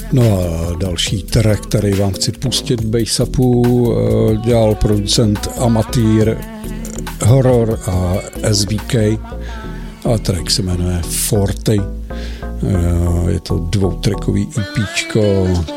No a další track, který vám chci pustit Bass-Upu, dělal producent Amateur, Horror a SBK a track se jmenuje Forte. Je to dvoutrackový EPčko,